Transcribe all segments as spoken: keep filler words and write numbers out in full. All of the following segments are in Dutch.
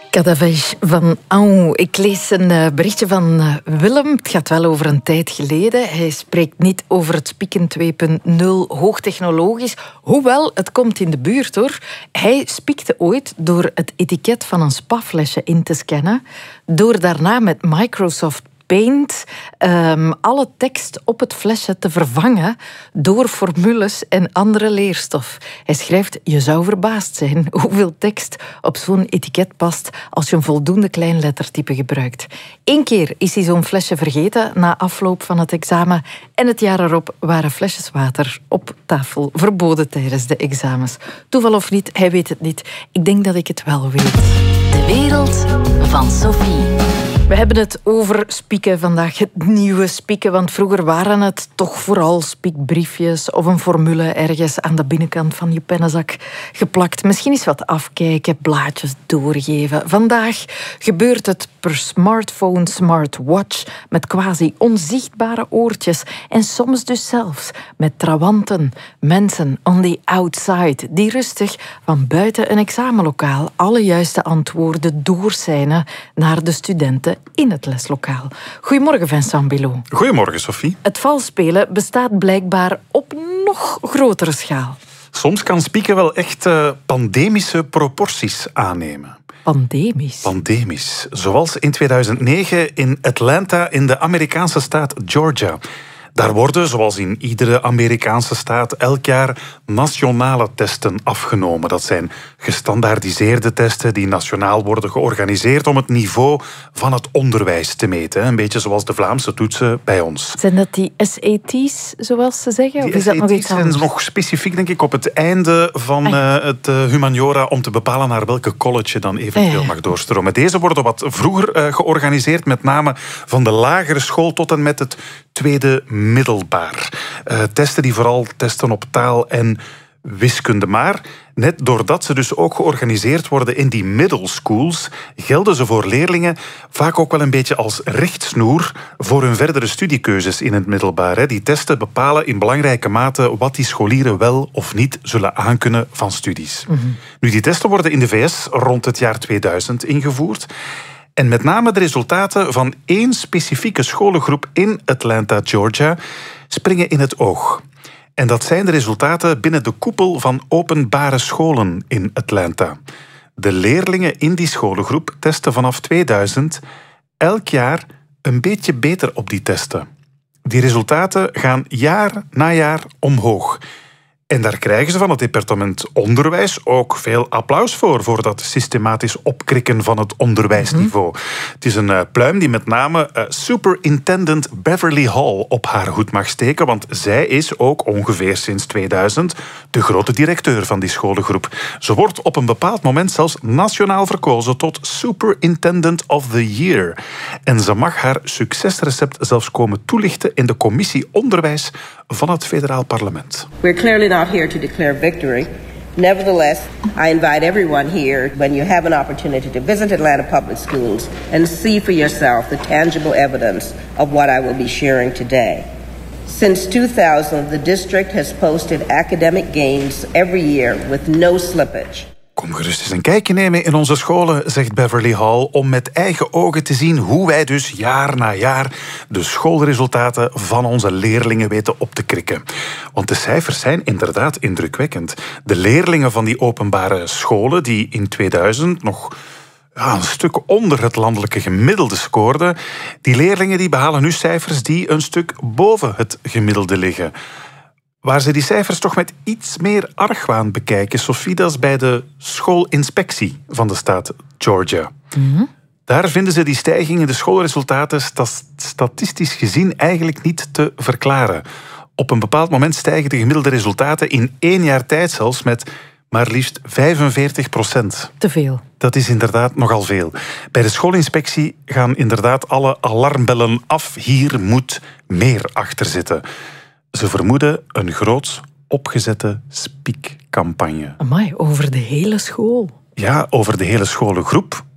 Cadavage van Aou. Ik lees een uh, berichtje van uh, Willem. Het gaat wel over een tijd geleden. Hij spreekt niet over het spieken twee punt nul hoogtechnologisch. Hoewel, het komt in de buurt hoor. Hij spiekte ooit door het etiket van een spaflesje in te scannen. Door daarna met Microsoft Paint um, alle tekst op het flesje te vervangen door formules en andere leerstof. Hij schrijft, je zou verbaasd zijn hoeveel tekst op zo'n etiket past als je een voldoende klein lettertype gebruikt. Eén keer is hij zo'n flesje vergeten na afloop van het examen en het jaar erop waren flesjes water op tafel verboden tijdens de examens. Toeval of niet, hij weet het niet. Ik denk dat ik het wel weet. De wereld van Sophie. We hebben het over spieken vandaag, het nieuwe spieken. Want vroeger waren het toch vooral spiekbriefjes of een formule ergens aan de binnenkant van je pennenzak geplakt. Misschien eens wat afkijken, blaadjes doorgeven. Vandaag gebeurt het per smartphone, smartwatch met quasi onzichtbare oortjes. En soms dus zelfs met trawanten, mensen on the outside die rustig van buiten een examenlokaal alle juiste antwoorden doorseinen naar de studenten in het leslokaal. Goedemorgen, Vincent Bilot. Goedemorgen, Sophie. Het valspelen bestaat blijkbaar op nog grotere schaal. Soms kan spieken wel echt uh, pandemische proporties aannemen. Pandemisch? Pandemisch. Zoals in tweeduizend negen in Atlanta in de Amerikaanse staat Georgia. Daar worden, zoals in iedere Amerikaanse staat, elk jaar nationale testen afgenomen. Dat zijn gestandaardiseerde testen die nationaal worden georganiseerd om het niveau van het onderwijs te meten. Een beetje zoals de Vlaamse toetsen bij ons. Zijn dat die S A T's, zoals ze zeggen? Die of is dat nog iets zijn anders? nog specifiek, denk ik, op het einde van uh, het uh, humaniora om te bepalen naar welke college je dan eventueel ja, ja. mag doorstromen. Deze worden wat vroeger uh, georganiseerd, met name van de lagere school tot en met het tweede middelbaar. Uh, testen die vooral testen op taal en wiskunde. Maar net doordat ze dus ook georganiseerd worden in die middle schools, gelden ze voor leerlingen vaak ook wel een beetje als richtsnoer voor hun verdere studiekeuzes in het middelbaar. Hè. Die testen bepalen in belangrijke mate wat die scholieren wel of niet zullen aankunnen van studies. Mm-hmm. Nu, die testen worden in de V S rond het jaar tweeduizend ingevoerd. En met name de resultaten van één specifieke scholengroep in Atlanta, Georgia, springen in het oog. En dat zijn de resultaten binnen de koepel van openbare scholen in Atlanta. De leerlingen in die scholengroep testen vanaf tweeduizend elk jaar een beetje beter op die testen. Die resultaten gaan jaar na jaar omhoog. En daar krijgen ze van het departement onderwijs ook veel applaus voor, voor dat systematisch opkrikken van het onderwijsniveau. Mm-hmm. Het is een uh, pluim die met name uh, Superintendent Beverly Hall op haar hoed mag steken, want zij is ook ongeveer sinds tweeduizend de grote directeur van die scholengroep. Ze wordt op een bepaald moment zelfs nationaal verkozen tot Superintendent of the Year. En ze mag haar succesrecept zelfs komen toelichten in de commissie onderwijs van het federaal parlement. We're clearly not here to declare victory. Nevertheless, I invite everyone here, when you have an opportunity, to visit Atlanta Public Schools and see for yourself the tangible evidence of what I will be sharing today. Since two thousand, the district has posted academic gains every year with no slippage. Kom gerust eens een kijkje nemen in onze scholen, zegt Beverly Hall, om met eigen ogen te zien hoe wij dus jaar na jaar de schoolresultaten van onze leerlingen weten op te krikken. Want de cijfers zijn inderdaad indrukwekkend. De leerlingen van die openbare scholen, die in tweeduizend nog ja, een stuk onder het landelijke gemiddelde scoorden, die leerlingen die behalen nu cijfers die een stuk boven het gemiddelde liggen. Waar ze die cijfers toch met iets meer argwaan bekijken, Sophie, dat is bij de schoolinspectie van de staat Georgia. Mm-hmm. Daar vinden ze die stijging in de schoolresultaten statistisch gezien eigenlijk niet te verklaren. Op een bepaald moment stijgen de gemiddelde resultaten in één jaar tijd zelfs met maar liefst vijfenveertig procent. Te veel. Dat is inderdaad nogal veel. Bij de schoolinspectie gaan inderdaad alle alarmbellen af. Hier moet meer achter zitten. Ze vermoeden een groots opgezette spiekcampagne. Amai, over de hele school. Ja, over de hele scholengroep.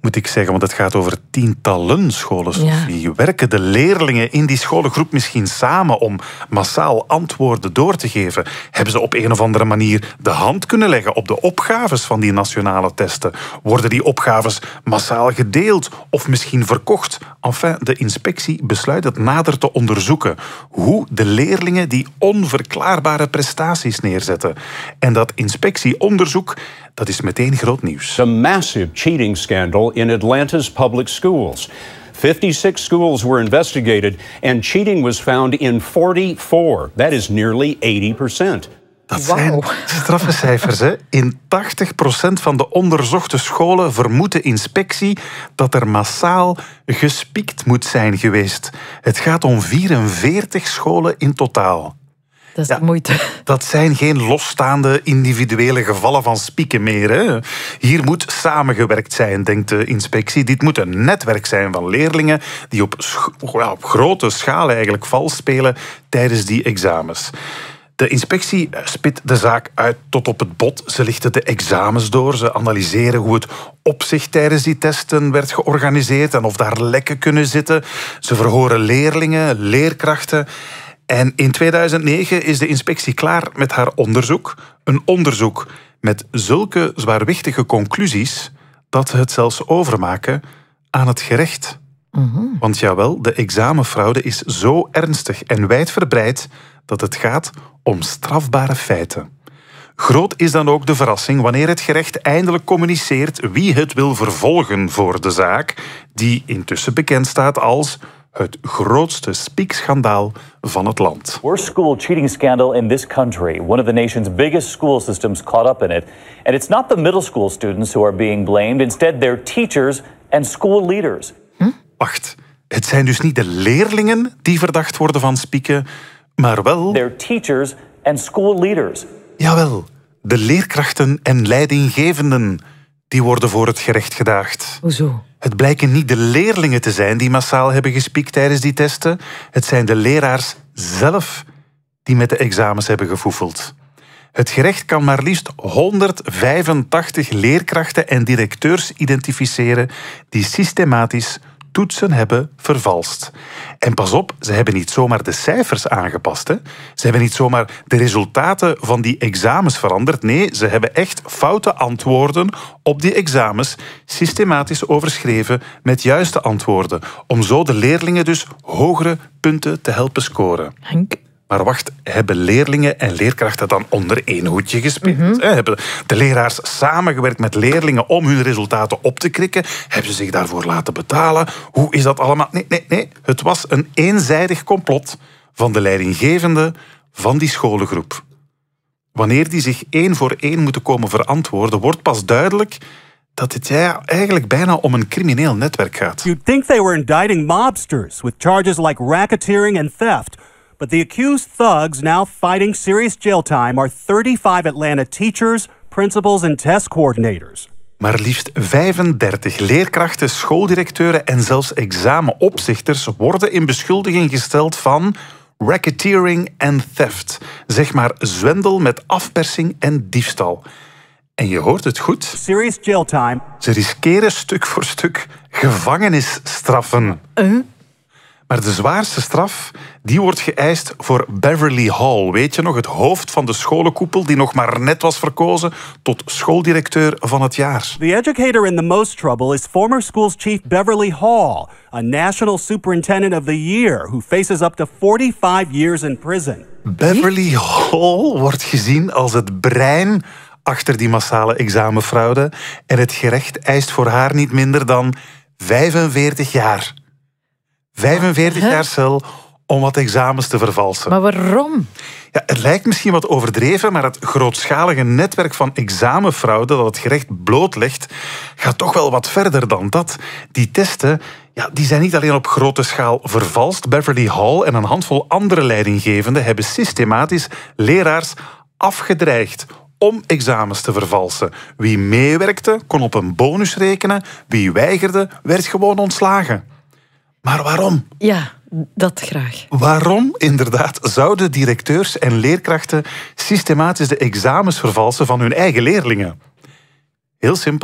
moet ik zeggen, want het gaat over tientallen scholen, Sophie. Ja. Werken de leerlingen in die scholengroep misschien samen om massaal antwoorden door te geven? Hebben ze op een of andere manier de hand kunnen leggen op de opgaves van die nationale testen? Worden die opgaves massaal gedeeld of misschien verkocht? Enfin, de inspectie besluit het nader te onderzoeken hoe de leerlingen die onverklaarbare prestaties neerzetten. En dat inspectieonderzoek, dat is meteen groot nieuws. A massive cheating scandal in Atlanta's public schools. fifty-six schools were investigated and cheating was found in forty-four. That is nearly eighty percent. Dat zijn straffe cijfers, hè? In tachtig procent van de onderzochte scholen vermoedt de inspectie dat er massaal gespiekt moet zijn geweest. Het gaat om vierenveertig scholen in totaal. Dat is Ja, de moeite. Dat zijn geen losstaande individuele gevallen van spieken meer. Hè. Hier moet samengewerkt zijn, denkt de inspectie. Dit moet een netwerk zijn van leerlingen die op, sch- ja, op grote schaal eigenlijk vals spelen tijdens die examens. De inspectie spit de zaak uit tot op het bot. Ze lichten de examens door. Ze analyseren hoe het opzicht tijdens die testen werd georganiseerd en of daar lekken kunnen zitten. Ze verhoren leerlingen, leerkrachten. En in tweeduizend negen is de inspectie klaar met haar onderzoek. Een onderzoek met zulke zwaarwichtige conclusies dat ze het zelfs overmaken aan het gerecht. Mm-hmm. Want jawel, de examenfraude is zo ernstig en wijdverbreid dat het gaat om strafbare feiten. Groot is dan ook de verrassing wanneer het gerecht eindelijk communiceert wie het wil vervolgen voor de zaak, die intussen bekend staat als het grootste spiekschandaal van het land. Worst school cheating scandal in this country. One of the nation's biggest school systems caught up in it. And it's not the middle school students who are being blamed. Instead, their teachers and school leaders. Hm? Wacht, het zijn dus niet de leerlingen die verdacht worden van spieken, maar wel... Their teachers and school leaders. Jawel, de leerkrachten en leidinggevenden die worden voor het gerecht gedaagd. Hoezo? Het blijken niet de leerlingen te zijn die massaal hebben gespiekt tijdens die testen. Het zijn de leraars zelf die met de examens hebben gefoefeld. Het gerecht kan maar liefst honderdvijfentachtig leerkrachten en directeurs identificeren die systematisch toetsen hebben vervalst. En pas op, ze hebben niet zomaar de cijfers aangepast. Hè. Ze hebben niet zomaar de resultaten van die examens veranderd. Nee, ze hebben echt foute antwoorden op die examens systematisch overschreven met juiste antwoorden. Om zo de leerlingen dus hogere punten te helpen scoren. Henk? Maar wacht, hebben leerlingen en leerkrachten dan onder één hoedje gespeeld? Mm-hmm. Hebben de leraars samengewerkt met leerlingen om hun resultaten op te krikken? Hebben ze zich daarvoor laten betalen? Hoe is dat allemaal? Nee, nee, nee. Het was een eenzijdig complot van de leidinggevende van die scholengroep. Wanneer die zich één voor één moeten komen verantwoorden, wordt pas duidelijk dat het ja, eigenlijk bijna om een crimineel netwerk gaat. You'd think they were indicting mobsters with charges like racketeering and theft. But the accused thugs now fighting serious jail time are thirty-five Atlanta teachers, principals and test coordinators. Maar liefst vijfendertig leerkrachten, schooldirecteuren en zelfs examenopzichters worden in beschuldiging gesteld van racketeering en theft. Zeg maar zwendel met afpersing en diefstal. En je hoort het goed. Serious jail time. Ze riskeren stuk voor stuk gevangenisstraffen. Uh? Maar de zwaarste straf, die wordt geëist voor Beverly Hall. Weet je nog, het hoofd van de scholenkoepel die nog maar net was verkozen tot schooldirecteur van het jaar. The educator in the most trouble is former school's chief Beverly Hall, a National Superintendent of the Year who faces up to forty-five years in prison. Beverly Hall wordt gezien als het brein achter die massale examenfraude en het gerecht eist voor haar niet minder dan vijfenveertig jaar. vijfenveertig jaar cel om wat examens te vervalsen. Maar waarom? Ja, het lijkt misschien wat overdreven, maar het grootschalige netwerk van examenfraude dat het gerecht blootlegt, gaat toch wel wat verder dan dat. Die testen, ja, die zijn niet alleen op grote schaal vervalst. Beverly Hall en een handvol andere leidinggevenden hebben systematisch leraars afgedreigd om examens te vervalsen. Wie meewerkte, kon op een bonus rekenen. Wie weigerde, werd gewoon ontslagen. Maar waarom? Ja, dat graag. Waarom, inderdaad, zouden directeurs en leerkrachten systematisch de examens vervalsen van hun eigen leerlingen? Heel simpel,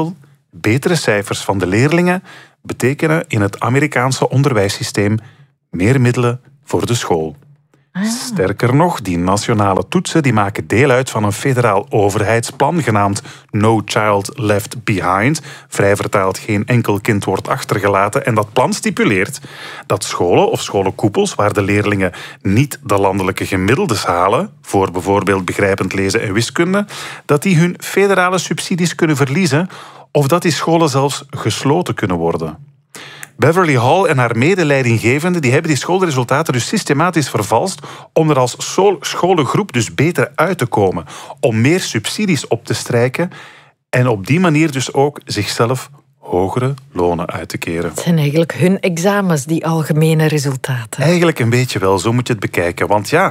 betere cijfers van de leerlingen betekenen in het Amerikaanse onderwijssysteem meer middelen voor de school. Ah. Sterker nog, die nationale toetsen die maken deel uit van een federaal overheidsplan genaamd No Child Left Behind. Vrij vertaald, geen enkel kind wordt achtergelaten. En dat plan stipuleert dat scholen of scholenkoepels waar de leerlingen niet de landelijke gemiddeldes halen, voor bijvoorbeeld begrijpend lezen en wiskunde, dat die hun federale subsidies kunnen verliezen of dat die scholen zelfs gesloten kunnen worden. Beverly Hall en haar medeleidinggevenden die hebben die schoolresultaten dus systematisch vervalst om er als scholengroep dus beter uit te komen, om meer subsidies op te strijken en op die manier dus ook zichzelf hogere lonen uit te keren. Het zijn eigenlijk hun examens, die algemene resultaten. Eigenlijk een beetje wel, zo moet je het bekijken. Want ja,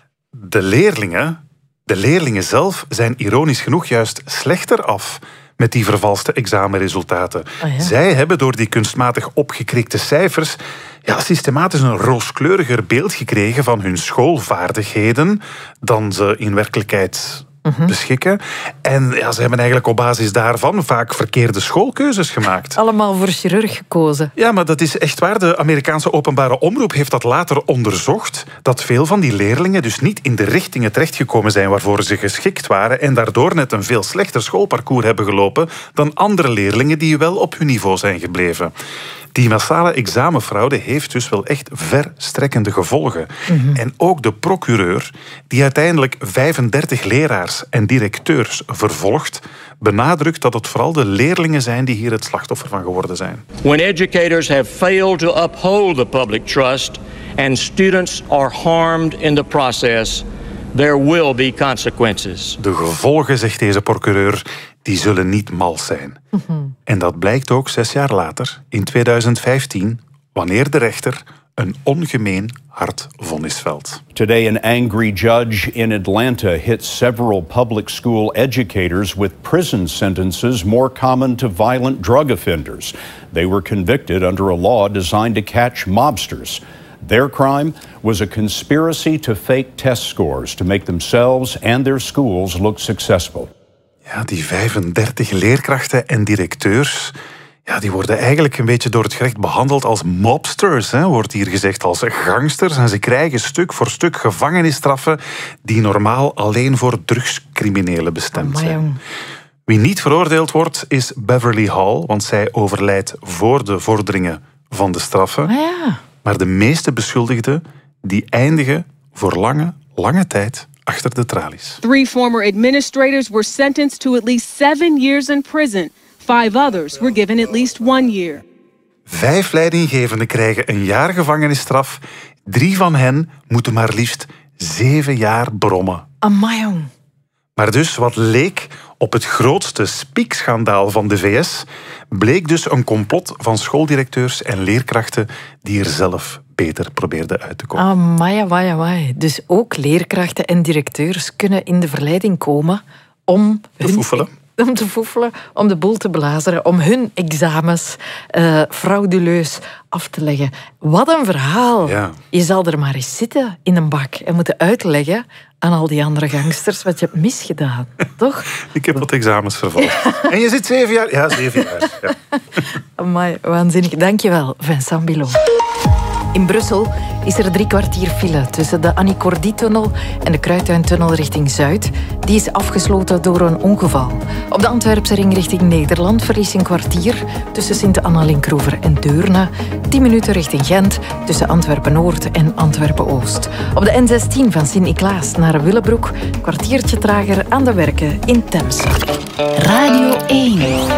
de leerlingen, de leerlingen zelf zijn ironisch genoeg juist slechter af met die vervalste examenresultaten. Oh ja. Zij hebben door die kunstmatig opgekrikte cijfers ja, systematisch een rooskleuriger beeld gekregen van hun schoolvaardigheden dan ze in werkelijkheid uh-huh. beschikken. En ja, ze hebben eigenlijk op basis daarvan vaak verkeerde schoolkeuzes gemaakt. Allemaal voor chirurg gekozen. Ja, maar dat is echt waar. De Amerikaanse openbare omroep heeft dat later onderzocht, dat veel van die leerlingen dus niet in de richtingen terechtgekomen zijn waarvoor ze geschikt waren en daardoor net een veel slechter schoolparcours hebben gelopen dan andere leerlingen die wel op hun niveau zijn gebleven. Die massale examenfraude heeft dus wel echt verstrekkende gevolgen. Mm-hmm. En ook de procureur, die uiteindelijk vijfendertig leraars en directeurs vervolgt, benadrukt dat het vooral de leerlingen zijn die hier het slachtoffer van geworden zijn. When educators have failed to uphold the public trust and students are harmed in the process, there will be consequences. De gevolgen, zegt deze procureur, die zullen niet mals zijn. Mm-hmm. En dat blijkt ook zes jaar later, in tweeduizend vijftien, wanneer de rechter een ongemeen hard vonnis velt. Today, an angry judge in Atlanta hit several public school educators with prison sentences more common to violent drug offenders. They were convicted under a law designed to catch mobsters. Their crime was a conspiracy to fake test scores to make themselves and their schools look successful. Ja, die vijfendertig leerkrachten en directeurs, ja, die worden eigenlijk een beetje door het gerecht behandeld als mobsters, hè, wordt hier gezegd, als gangsters. En ze krijgen stuk voor stuk gevangenisstraffen die normaal alleen voor drugscriminelen bestemd zijn. Oh, wie niet veroordeeld wordt, is Beverly Hall, want zij overlijdt voor de vorderingen van de straffen. Oh, ja. Maar de meeste beschuldigden, die eindigen voor lange, lange tijd achter de tralies. Three former administrators were sentenced to at least seven years in prison. Five others were given at least one year. Vijf leidinggevenden krijgen een jaar gevangenisstraf. Drie van hen moeten maar liefst zeven jaar brommen. Amai, jong. Maar dus wat leek op het grootste spiekschandaal van de V S, bleek dus een complot van schooldirecteurs en leerkrachten die er zelf beter probeerden uit te komen. Amai, amai, amai. Dus ook leerkrachten en directeurs kunnen in de verleiding komen om te foefelen. Om te foefelen, om de boel te blazeren, om hun examens uh, frauduleus af te leggen. Wat een verhaal. Ja. Je zal er maar eens zitten in een bak en moeten uitleggen aan al die andere gangsters wat je hebt misgedaan, toch? Ik heb wat examens vervolgd. En je zit zeven jaar? Ja, zeven jaar. Ja. Amai, waanzinnig. Dankjewel, Vincent Bilot. In Brussel is er drie kwartier file tussen de Annie Cordy-tunnel en de Kruittuintunnel richting Zuid. Die is afgesloten door een ongeval. Op de Antwerpse ring richting Nederland verlies een kwartier tussen Sint-Anna-Linkroever en Deurne. Tien minuten richting Gent tussen Antwerpen-Noord en Antwerpen-Oost. Op de N zestien van Sint-Niklaas naar Willebroek kwartiertje trager aan de werken in Temse. Radio één.